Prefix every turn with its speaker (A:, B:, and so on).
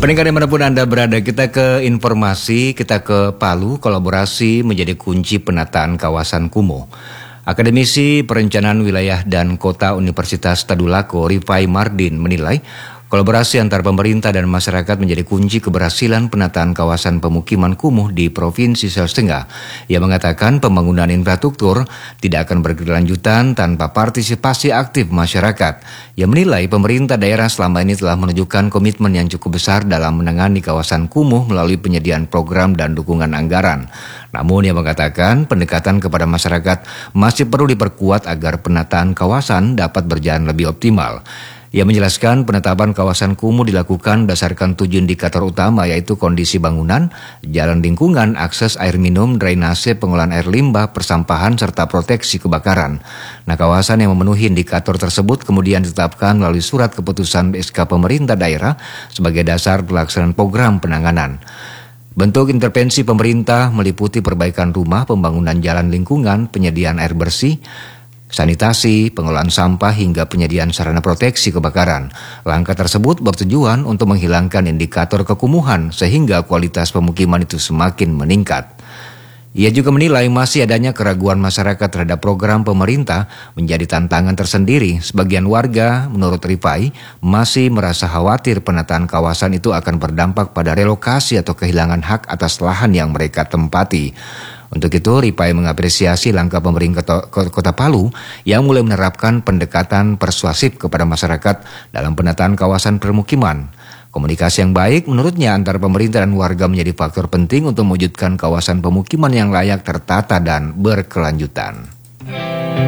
A: Pendengar dimanapun Anda berada, kita ke informasi, kita ke Palu. Kolaborasi menjadi kunci penataan kawasan kumuh. Akademisi Perencanaan Wilayah dan Kota Universitas Tadulako, Rifai Mardin, menilai kolaborasi antar pemerintah dan masyarakat menjadi kunci keberhasilan penataan kawasan pemukiman kumuh di Provinsi Sulawesi Tengah. Ia mengatakan pembangunan infrastruktur tidak akan berkelanjutan tanpa partisipasi aktif masyarakat. Ia menilai pemerintah daerah selama ini telah menunjukkan komitmen yang cukup besar dalam menangani kawasan kumuh melalui penyediaan program dan dukungan anggaran. Namun ia mengatakan pendekatan kepada masyarakat masih perlu diperkuat agar penataan kawasan dapat berjalan lebih optimal. Ia menjelaskan penetapan kawasan kumuh dilakukan berdasarkan 7 indikator utama, yaitu kondisi bangunan, jalan lingkungan, akses air minum, drainase, pengolahan air limbah, persampahan, serta proteksi kebakaran. Nah, kawasan yang memenuhi indikator tersebut kemudian ditetapkan melalui surat keputusan SK pemerintah daerah sebagai dasar pelaksanaan program penanganan. Bentuk intervensi pemerintah meliputi perbaikan rumah, pembangunan jalan lingkungan, penyediaan air bersih, sanitasi, pengolahan sampah, hingga penyediaan sarana proteksi kebakaran. Langkah tersebut bertujuan untuk menghilangkan indikator kekumuhan sehingga kualitas pemukiman itu semakin meningkat. Ia juga menilai masih adanya keraguan masyarakat terhadap program pemerintah menjadi tantangan tersendiri. Sebagian warga, menurut Rifai, masih merasa khawatir penataan kawasan itu akan berdampak pada relokasi atau kehilangan hak atas lahan yang mereka tempati. Untuk itu, Rifai mengapresiasi langkah pemerintah Kota Palu yang mulai menerapkan pendekatan persuasif kepada masyarakat dalam penataan kawasan permukiman. Komunikasi yang baik menurutnya antara pemerintah dan warga menjadi faktor penting untuk mewujudkan kawasan pemukiman yang layak, tertata, dan berkelanjutan.